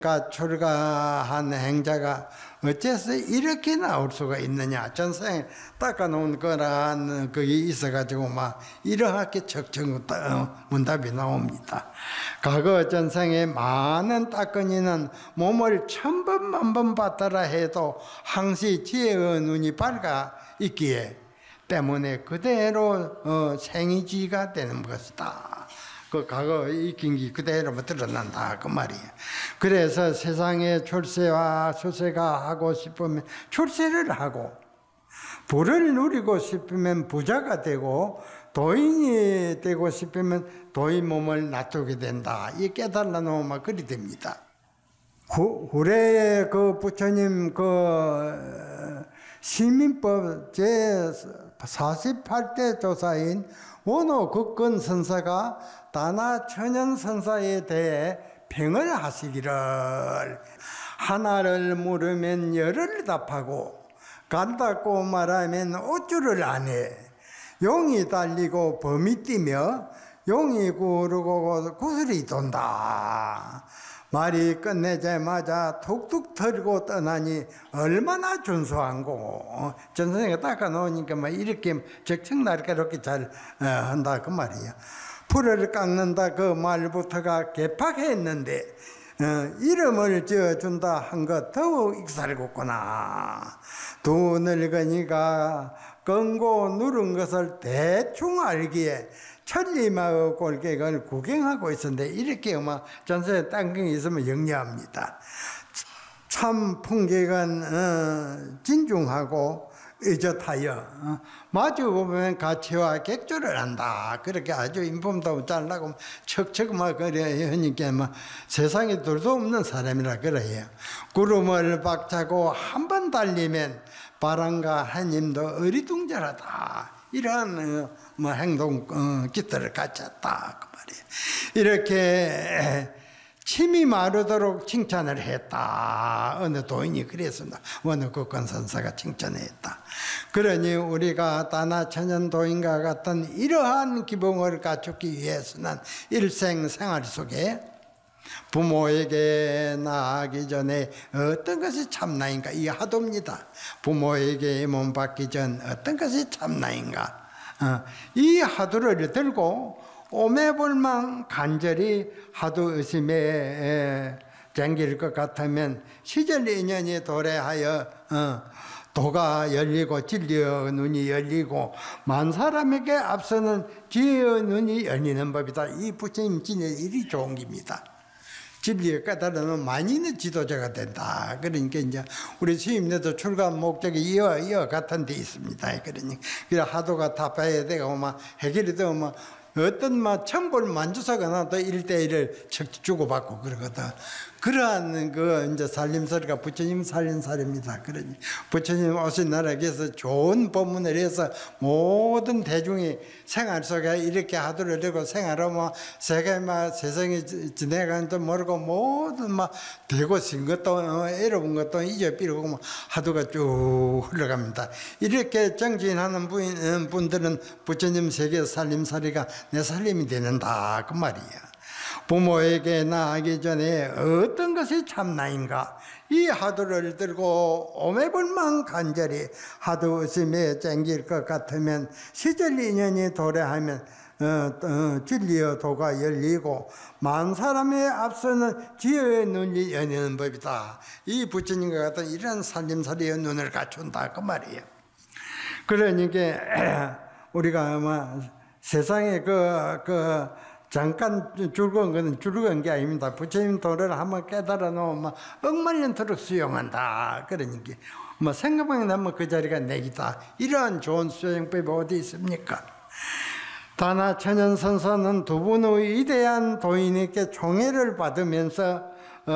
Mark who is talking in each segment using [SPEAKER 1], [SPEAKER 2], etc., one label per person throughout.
[SPEAKER 1] 출가한 행자가 어째서 이렇게 나올 수가 있느냐. 전생에 닦아놓은 거란 그게 있어가지고 막 이렇게 척척 문답이 나옵니다. 과거 전생에 많은 따끈이는 몸을 1000번 만번 받더라 해도 항시 지혜의 눈이 밝아 있기에 때문에 그대로 생이지가 되는 것이다. 그 과거 익힌 게 그대로 드러난다 그 말이에요. 그래서 세상에 출세와 수세가 하고 싶으면 출세를 하고, 부를 누리고 싶으면 부자가 되고, 도인이 되고 싶으면 도인 몸을 놔두게 된다. 이 깨달아 놓으면 그리 됩니다. 후래에 그 부처님 시민법 제 48대 조사인 원호 극근 선사가 다나 천연 선사에 대해 평을 하시기를, 하나를 물으면 열을 답하고 간다고 말하면 어쭈를 안 해. 용이 달리고 범이 뛰며 용이 구르고 구슬이 돈다. 말이 끝내자마자 툭툭 털고 떠나니 얼마나 준수한고. 전선생가 닦아놓으니까 막 이렇게 적청날카롭게 잘 한다 그 말이에요. 풀을 깎는다 그 말부터가 개팍했는데 이름을 지어준다 한 것 더욱 익살겠구나. 두 늙은이가 끈고 누른 것을 대충 알기에 천리마의 골격을 구경하고 있었는데, 이렇게 전선에 땅경이 있으면 영리합니다. 참 풍경은 진중하고 의젓하여 마주보면 가치와 객조를 한다. 그렇게 아주 인품도 잘나고 척척 막 그래 하니까 막 세상에 둘도 없는 사람이라 그래요. 구름을 박차고 한 번 달리면 바람과 한임도 어리둥절하다. 이러한 행동 기틀을 갖췄다 그 말이에요. 이렇게 침이 마르도록 칭찬을 했다. 어느 도인이 그랬습니다. 어느 국건선사가 칭찬했다. 그러니 우리가 다나 천연도인과 같은 이러한 기본을 갖추기 위해서는 일생 생활 속에 부모에게 나아가기 전에 어떤 것이 참나인가, 이 하도입니다. 부모에게 몸 받기 전 어떤 것이 참나인가, 이 하도를 들고 오매불망 간절히 하도 의심에 쟁길 것 같으면 시절 인연이 도래하여 도가 열리고 진리의 눈이 열리고 만 사람에게 앞서는 지혜의 눈이 열리는 법이다. 이 부처님 진짜 일이 좋은 겁니다. 진리에 깨달으면 많이는 지도자가 된다. 그러니까 이제 우리 스님들도 출가 목적이 이와 같은 데 있습니다. 그러니 하도가 다 봐야 되고 막 해결이 되고 막 어떤 천벌 만주사가 또 1대1을 주고받고 그러거든. 그러한 이제 살림살이가 부처님 살림살이입니다. 그러니 부처님 오신 나라에서 좋은 법문을 해서 모든 대중이 생활 속에 이렇게 하도를 되고 생활하면 세상에 지내가는도 모르고 모든 되고 신 것도 애로운 것도 잊어버리고 하도가 쭉 흘러갑니다. 이렇게 정진하는 분들은 부처님 세계 살림살이가 내 살림이 되는다 그 말이야. 부모에게 나아가기 전에 어떤 것이 참나인가, 이 하도를 들고 오매불망 간절히 하도 의심에 쟁길 것 같으면 시절 인연이 도래하면 진리의 도가 열리고 만 사람의 앞서는 지혜의 눈이 열리는 법이다. 이 부처님과 같은 이런 살림살이의 눈을 갖춘다 그 말이에요. 그러니까 우리가 세상에 잠깐 즐거운 것은 즐거운 게 아닙니다. 부처님 도를 한번 깨달아 놓으면 억만년토록 수용한다. 그러니까 생각만 나면 그 자리가 내기다. 이러한 좋은 수행법이 어디 있습니까? 다나 천연선사는 두 분의 위대한 도인에게 총애를 받으면서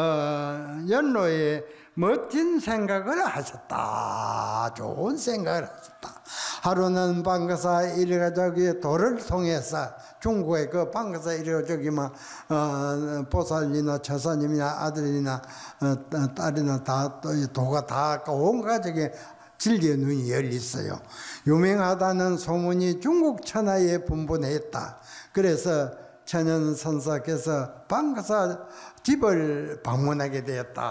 [SPEAKER 1] 연로에 멋진 생각을 하셨다. 좋은 생각을 하셨다. 하루는 방가사 이래가지고 도를 통해서 중국의 그 방가사 이래가지고 보살이나 처사님이나 아들이나 딸이나 다 도가 다 온 가족이 진리의 눈이 열렸어요. 유명하다는 소문이 중국 천하에 분분했다. 그래서 천연 선사께서 방가사 집을 방문하게 되었다.